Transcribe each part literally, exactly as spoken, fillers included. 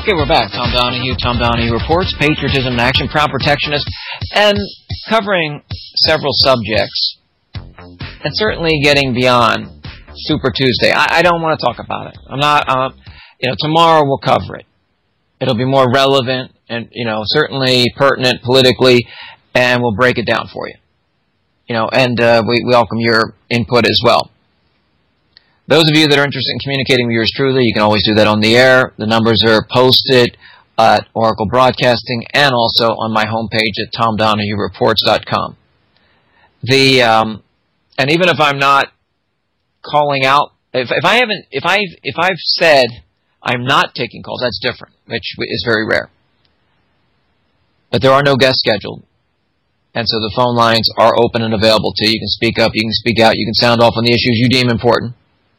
Okay, we're back. Tom Donahue, Tom Donahue Reports, Patriotism in Action, Proud Protectionist, and covering several subjects, and certainly getting beyond Super Tuesday. I, I don't want to talk about it. I'm not, uh, you know, tomorrow we'll cover it. It'll be more relevant and, you know, certainly pertinent politically, and we'll break it down for you. You know, and uh, we, we welcome your input as well. Those of you that are interested in communicating with yours truly, you can always do that on the air. The numbers are posted at Oracle Broadcasting and also on my homepage at tom donahue reports dot com. The um, and even if I'm not calling out, if, if I haven't, if I if I've said I'm not taking calls, that's different, which is very rare. But there are no guests scheduled, and so the phone lines are open and available to you. You can speak up, you can speak out, you can sound off on the issues you deem important.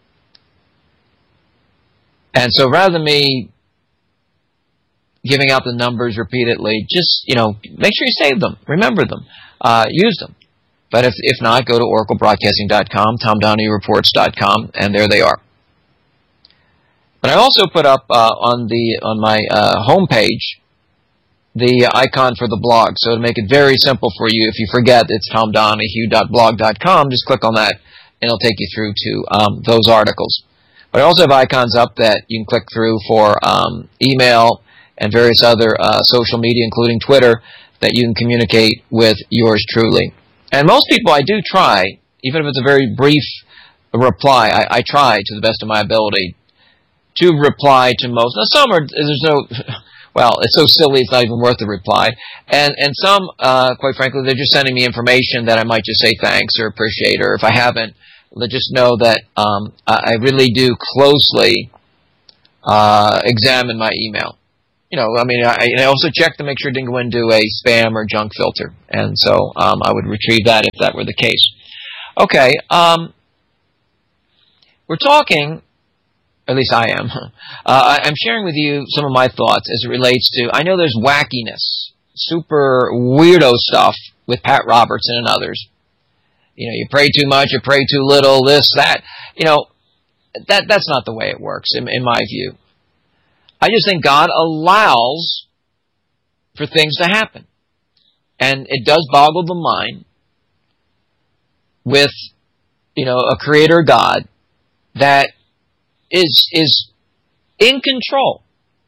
And so rather than me giving out the numbers repeatedly, just, you know, make sure you save them, remember them, uh, use them. But if if not, go to oracle broadcasting dot com, tom donahue reports dot com, and there they are. But I also put up uh, on the on my uh, homepage the icon for the blog. So to make it very simple for you, if you forget, it's tom donahue dot blog dot com, just click on that, and it'll take you through to um, those articles. But I also have icons up that you can click through for um, email and various other uh, social media, including Twitter, that you can communicate with yours truly. And most people I do try, even if it's a very brief reply, I, I try to the best of my ability to reply to most. Now some are, there's no, well, it's so silly it's not even worth the reply. And and some, uh, quite frankly, they're just sending me information that I might just say thanks or appreciate, or if I haven't, let just know that um, I really do closely uh, examine my email. You know, I mean, I, I also check to make sure it didn't go into a spam or junk filter, and so um, I would retrieve that if that were the case. Okay, um, we're talking, at least I am. Uh, I'm sharing with you some of my thoughts as it relates to. I know there's wackiness, super weirdo stuff with Pat Robertson and others. You know, you pray too much, you pray too little, this, that. You know, that that's not the way it works, in, in my view. I just think God allows for things to happen. And it does boggle the mind with, you know, a creator God that is is in control.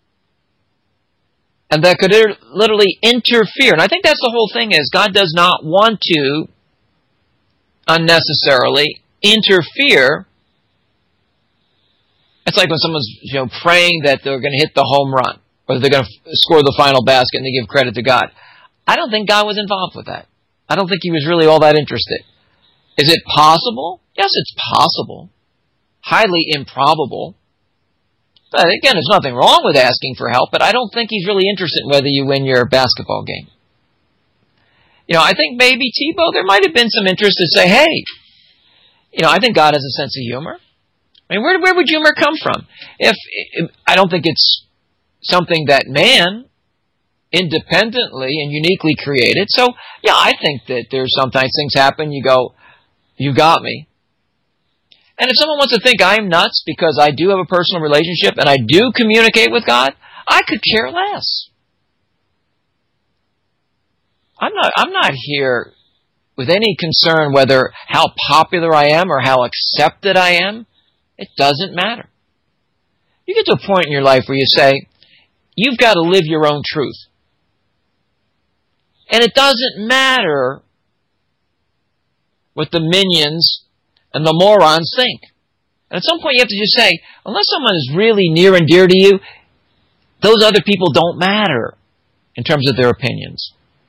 And that could literally interfere. And I think that's the whole thing is God does not want to unnecessarily interfere. It's like when someone's, you know, praying that they're going to hit the home run or they're going to score the final basket and they give credit to God. I don't think God was involved with that. I don't think he was really all that interested. Is it possible? Yes, it's possible. Highly improbable. But again, there's nothing wrong with asking for help, but I don't think he's really interested in whether you win your basketball game. You know, I think maybe Tebow, there might have been some interest to say, hey, you know, I think God has a sense of humor. I mean, where where would humor come from? If, if I don't think it's something that man independently and uniquely created. So, yeah, I think that there's sometimes things happen, you go, you got me. And if someone wants to think I'm nuts because I do have a personal relationship and I do communicate with God, I could care less. I'm not I'm not here with any concern whether how popular I am or how accepted I am. It doesn't matter. You get to a point in your life where you say, you've got to live your own truth. And it doesn't matter what the minions and the morons think. And at some point you have to just say, unless someone is really near and dear to you, those other people don't matter in terms of their opinions.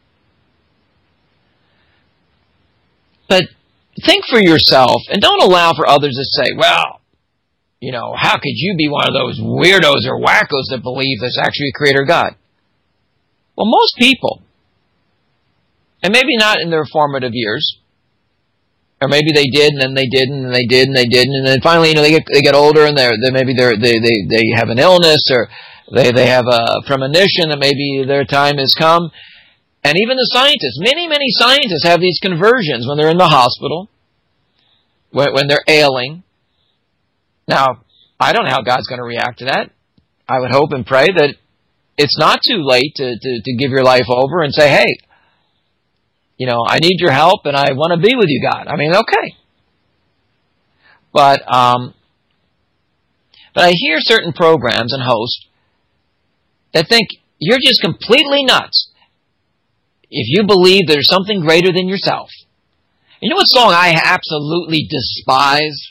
But think for yourself and don't allow for others to say, well, you know, how could you be one of those weirdos or wackos that believe there's actually a creator God? Well, most people, and maybe not in their formative years, or maybe they did and then they didn't and they did and they didn't, and then finally, you know, they get they get older and they're they maybe they're they they they have an illness or they they have a premonition that maybe their time has come. And even the scientists, many, many scientists have these conversions when they're in the hospital, when, when they're ailing. Now, I don't know how God's going to react to that. I would hope and pray that it's not too late to, to, to give your life over and say, hey, you know, I need your help and I want to be with you, God. I mean, okay. But, um, but I hear certain programs and hosts that think you're just completely nuts if you believe there's something greater than yourself. You know what song I absolutely despise?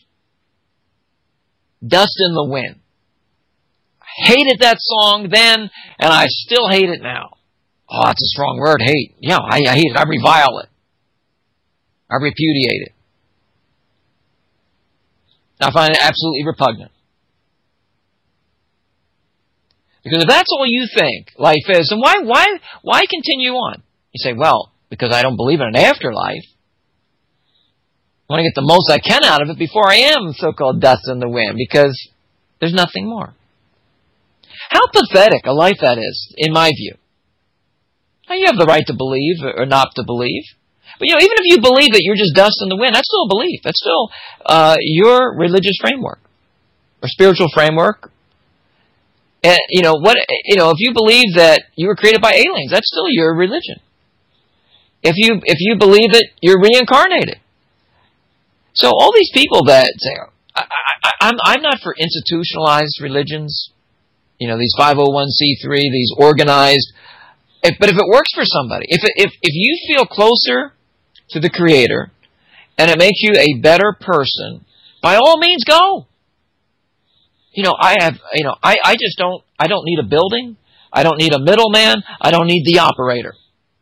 Dust in the Wind. I hated that song then, and I still hate it now. Oh, that's a strong word, hate. Yeah, I, I hate it. I revile it. I repudiate it. I find it absolutely repugnant. Because if that's all you think life is, then why, why, why continue on? You say, well, because I don't believe in an afterlife. I want to get the most I can out of it before I am so-called dust in the wind, because there's nothing more. How pathetic a life that is, in my view. Now, you have the right to believe or not to believe. But, you know, even if you believe that you're just dust in the wind, that's still a belief. That's still uh, your religious framework or spiritual framework. And, you know, what, you know, if you believe that you were created by aliens, that's still your religion. If you, if you believe that you're reincarnated. So all these people that say, I, I, I'm, I'm not for institutionalized religions, you know, these five oh one c three, these organized, if, but if it works for somebody, if, it, if, if you feel closer to the Creator and it makes you a better person, by all means go. You know, I have, you know, I, I just don't, I don't need a building. I don't need a middleman. I don't need the operator.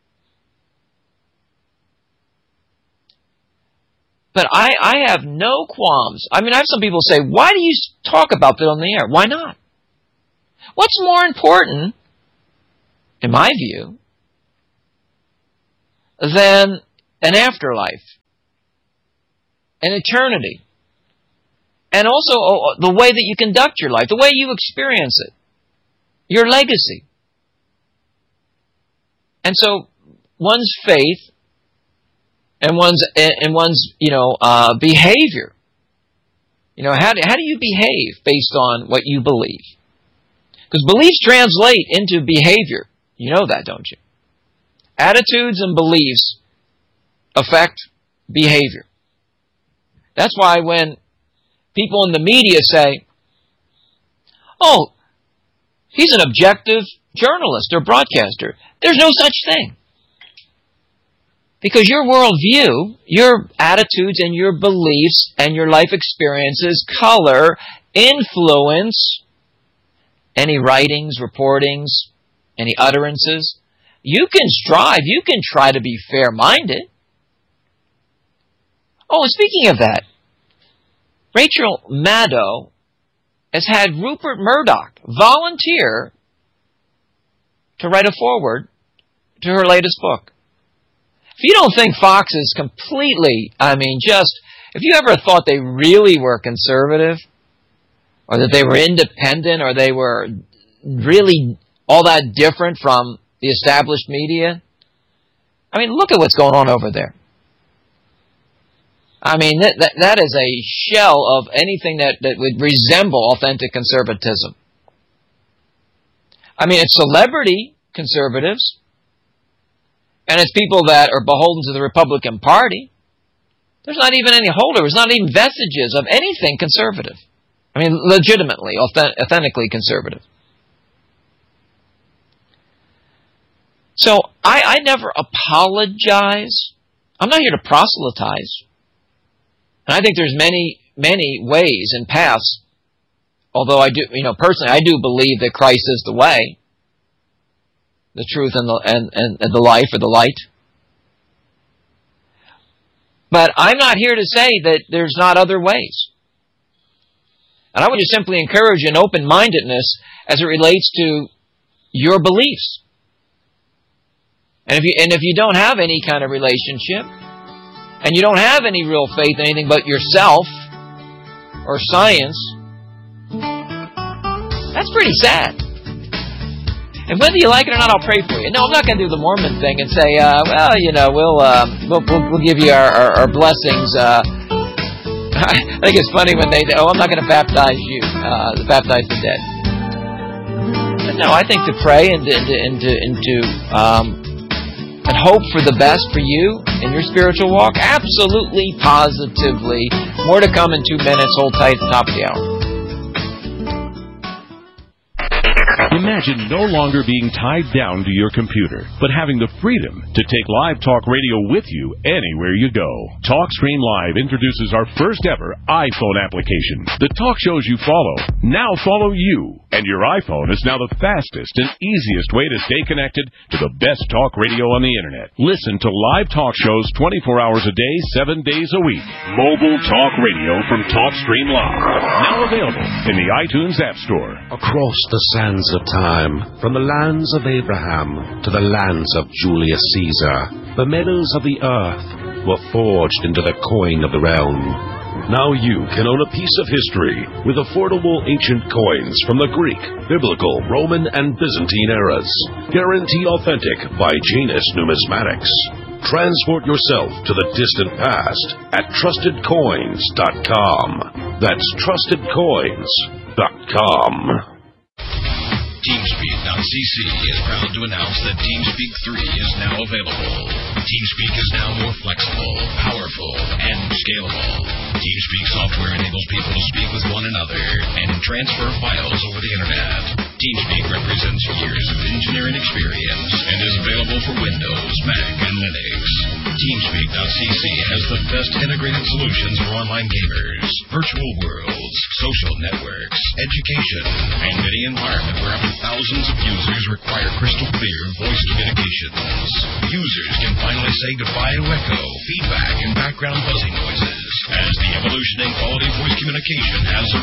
But I, I have no qualms. I mean, I have some people say, why do you talk about that on the air? Why not? What's more important, in my view, than an afterlife, an eternity, and also the way that you conduct your life, the way you experience it, your legacy? And so one's faith and one's and one's you know uh, behavior. You know, how do, how do you behave based on what you believe? Because beliefs translate into behavior. You know that, don't you? Attitudes and beliefs affect behavior. That's why when people in the media say, oh, he's an objective journalist or broadcaster, there's no such thing. Because your worldview, your attitudes and your beliefs and your life experiences color, influence any writings, reportings, any utterances. You can strive, you can try to be fair-minded. Oh, and speaking of that, Rachel Maddow has had Rupert Murdoch volunteer to write a foreword to her latest book. If you don't think Fox is completely, I mean, just, if you ever thought they really were conservative, or that they were independent, or they were really all that different from the established media, I mean, look at what's going on over there. I mean, that, that, that is a shell of anything that, that would resemble authentic conservatism. I mean, it's celebrity conservatives, and it's people that are beholden to the Republican Party. There's not even any holders, not even vestiges of anything conservative. I mean, legitimately, authentically conservative. So, I, I never apologize. I'm not here to proselytize. And I think there's many, many ways and paths, although I do, you know, personally, I do believe that Christ is the way, the truth and the, and, and, and the life or the light. But I'm not here to say that there's not other ways. And I would just simply encourage an open-mindedness as it relates to your beliefs. And if you, and if you don't have any kind of relationship, and you don't have any real faith in anything but yourself or science, that's pretty sad. And whether you like it or not, I'll pray for you. No, I'm not going to do the Mormon thing and say, uh, well, you know, we'll, uh, we'll, we'll we'll give you our, our, our blessings. Uh, I think it's funny when they, oh, I'm not going to baptize you, uh, baptize the dead. But no, I think to pray and to, and to, and to, and to um, and hope for the best for you in your spiritual walk, absolutely, positively. More to come in two minutes. Hold tight at the top of the hour. Imagine no longer being tied down to your computer, but having the freedom to take Live Talk Radio with you anywhere you go. TalkStream Live introduces our first ever iPhone application. The talk shows you follow now follow you, and your iPhone is now the fastest and easiest way to stay connected to the best talk radio on the internet. Listen to live talk shows twenty-four hours a day, seven days a week. Mobile talk radio from TalkStream Live. Now available in the iTunes App Store. Across the sands of time, from the lands of Abraham to the lands of Julius Caesar, the metals of the earth were forged into the coin of the realm. Now you can own a piece of history with affordable ancient coins from the Greek, Biblical, Roman, and Byzantine eras. Guaranteed authentic by Janus Numismatics. Transport yourself to the distant past at trusted coins dot com. That's trusted coins dot com. TeamSpeak dot c c is proud to announce that TeamSpeak three is now available. TeamSpeak is now more flexible, powerful, and scalable. TeamSpeak software enables people to speak with one another and transfer files over the internet. TeamSpeak represents years of engineering experience and is available for Windows, Mac, and Linux. TeamSpeak dot c c has the best integrated solutions for online gamers, virtual worlds, social networks, education, and any environment where up to thousands of users require crystal clear voice communications. Users can finally say goodbye to echo, feedback, and background buzzing noises, as the evolution in quality voice communication has